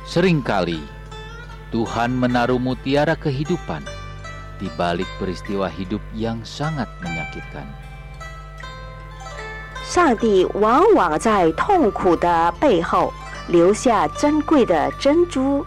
Seringkali Tuhan menaruh mutiara kehidupan di balik peristiwa hidup yang sangat menyakitkan. 上帝往往在痛苦的背后留下珍贵的珍珠